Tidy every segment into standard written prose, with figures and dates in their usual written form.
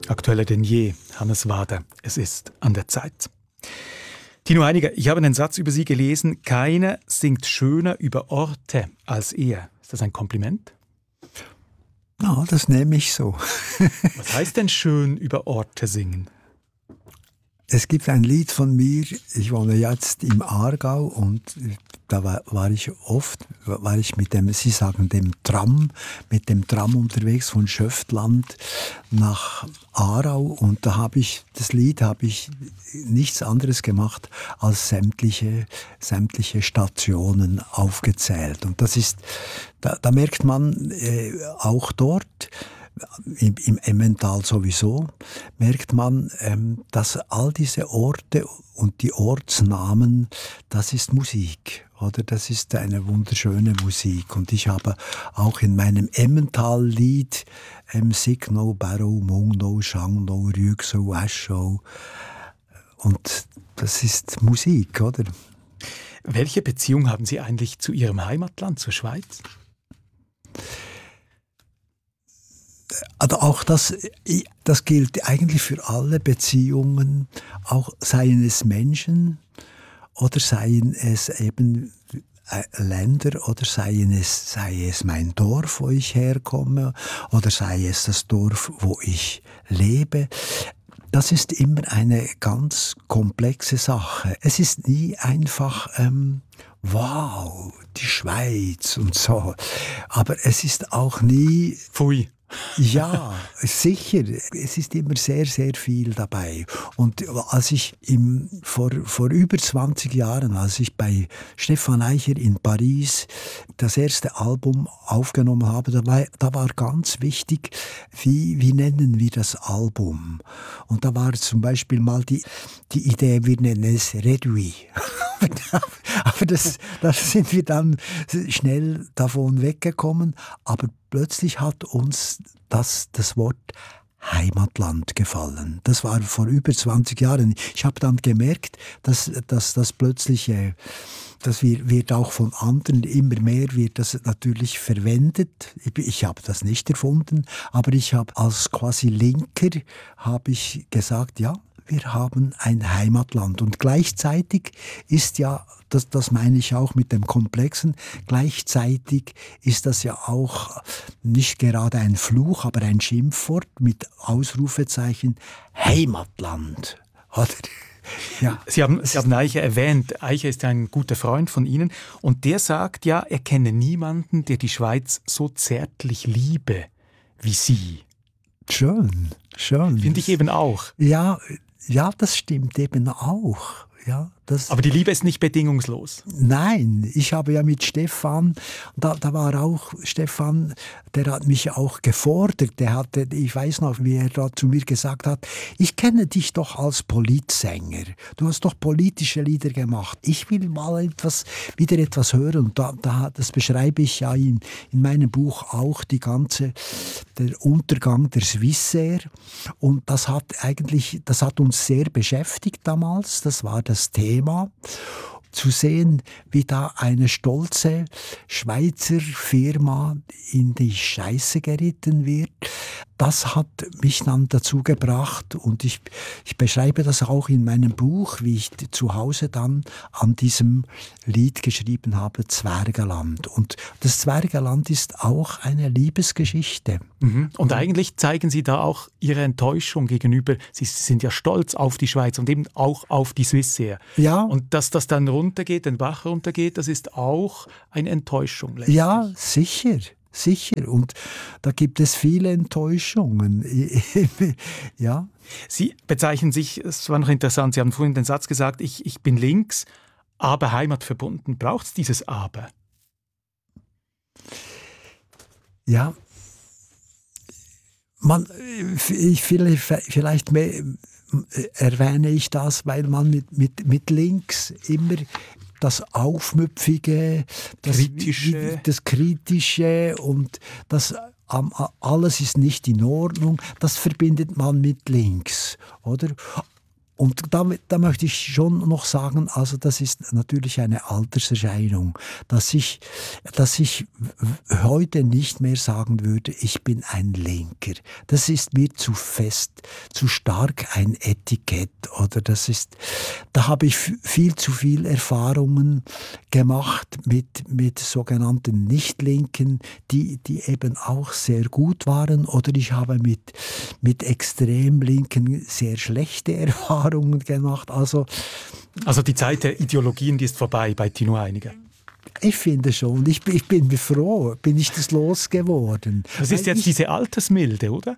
Aktueller denn je, Hannes Wader. Es ist an der Zeit. Tino Heiniger, ich habe einen Satz über Sie gelesen. Keiner singt schöner über Orte als er. Ist das ein Kompliment? Ja, das nehme ich so. Was heißt denn schön über Orte singen? Es gibt ein Lied von mir, ich wohne jetzt im Aargau und da war ich mit dem, Sie sagen mit dem Tram unterwegs von Schöftland nach Aarau und das Lied habe ich nichts anderes gemacht als sämtliche Stationen aufgezählt. Und das ist, da merkt man auch dort, im Emmental sowieso, merkt man, dass all diese Orte und die Ortsnamen, das ist Musik, oder? Das ist eine wunderschöne Musik. Und ich habe auch in meinem Emmental-Lied Signo, Barrow, Mungno, Schangno, Rügso, Aschau. Und das ist Musik, oder? Welche Beziehung haben Sie eigentlich zu Ihrem Heimatland, zur Schweiz? Also auch das gilt eigentlich für alle Beziehungen, auch seien es Menschen oder seien es eben Länder oder sei es mein Dorf, wo ich herkomme oder sei es das Dorf, wo ich lebe. Das ist immer eine ganz komplexe Sache. Es ist nie einfach, wow, die Schweiz und so. Aber es ist auch nie... Pfui. Ja, sicher. Es ist immer sehr, sehr viel dabei. Und als ich vor über 20 Jahren, als ich bei Stefan Eicher in Paris das erste Album aufgenommen habe, da war ganz wichtig, wie nennen wir das Album? Und da war zum Beispiel mal die Idee, wir nennen es Redui. Aber da sind wir dann schnell davon weggekommen. Aber plötzlich hat uns das Wort Heimatland gefallen. Das war vor über 20 Jahren. Ich habe dann gemerkt, dass das plötzlich, das wird auch von anderen immer mehr, wird das natürlich verwendet. Ich habe das nicht erfunden, aber ich habe als quasi Linker gesagt, ja, wir haben ein Heimatland. Und gleichzeitig ist ja, das meine ich auch mit dem Komplexen, gleichzeitig ist das ja auch nicht gerade ein Fluch, aber ein Schimpfwort mit Ausrufezeichen Heimatland. Oder? Ja. Sie haben Eicher erwähnt. Eicher ist ein guter Freund von Ihnen. Und der sagt ja, er kenne niemanden, der die Schweiz so zärtlich liebe wie Sie. Schön. Finde ich eben auch. Ja, das stimmt eben auch. Ja, aber die Liebe ist nicht bedingungslos. Nein, ich habe ja mit Stefan, da war auch Stefan, der hat mich auch gefordert. Ich weiß noch, wie er da zu mir gesagt hat, ich kenne dich doch als Politsänger. Du hast doch politische Lieder gemacht. Ich will mal wieder etwas hören. Und das beschreibe ich ja in meinem Buch auch, der Untergang der Swissair. Und das hat uns sehr beschäftigt damals. Das war das Thema. Zu sehen, wie da eine stolze Schweizer Firma in die Scheiße geritten wird, das hat mich dann dazu gebracht und ich beschreibe das auch in meinem Buch, wie ich zu Hause dann an diesem Lied geschrieben habe, Zwergeland. Und das Zwergeland ist auch eine Liebesgeschichte. Mhm. Und eigentlich zeigen Sie da auch Ihre Enttäuschung gegenüber, Sie sind ja stolz auf die Schweiz und eben auch auf die Swissair. Ja. Und dass das dann runtergeht, den Bach runtergeht, das ist auch eine Enttäuschung letztlich. Ja, sicher. Und da gibt es viele Enttäuschungen. Ja. Sie bezeichnen sich, es war noch interessant, Sie haben vorhin den Satz gesagt, ich bin links, aber heimatverbunden. Braucht es dieses Aber? Ja. Vielleicht erwähne ich das, weil man mit links immer das Aufmüpfige, das Kritische und das alles ist nicht in Ordnung, das verbindet man mit links, oder? Und da möchte ich schon noch sagen, also das ist natürlich eine Alterserscheinung, dass ich heute nicht mehr sagen würde, ich bin ein Linker. Das ist mir zu fest, zu stark ein Etikett. Oder da habe ich viel zu viel Erfahrungen gemacht mit sogenannten Nicht-Linken, die eben auch sehr gut waren. Oder ich habe mit Extremlinken sehr schlechte Erfahrungen gemacht. Also die Zeit der Ideologien, die ist vorbei bei Tino Heiniger. Ich finde schon. Ich bin froh, bin ich das losgeworden. Das ist jetzt diese Altersmilde, oder?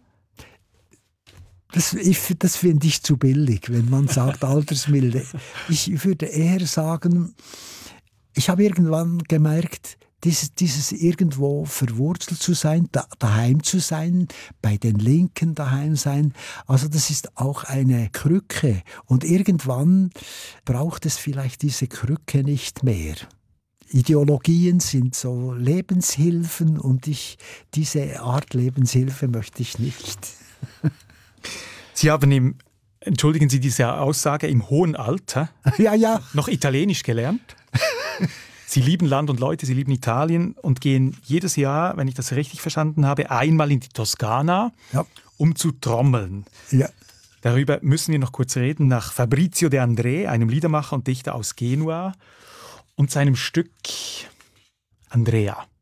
Das finde ich zu billig, wenn man sagt Altersmilde. Ich würde eher sagen, ich habe irgendwann gemerkt, dieses irgendwo verwurzelt zu sein, daheim zu sein, bei den Linken daheim sein, also das ist auch eine Krücke. Und irgendwann braucht es vielleicht diese Krücke nicht mehr. Ideologien sind so Lebenshilfen und diese Art Lebenshilfe möchte ich nicht. Sie haben entschuldigen Sie diese Aussage, im hohen Alter ja. noch Italienisch gelernt. Sie lieben Land und Leute, Sie lieben Italien und gehen jedes Jahr, wenn ich das richtig verstanden habe, einmal in die Toskana, um zu trommeln. Ja. Darüber müssen wir noch kurz reden, nach Fabrizio De André, einem Liedermacher und Dichter aus Genua, und seinem Stück Andrea.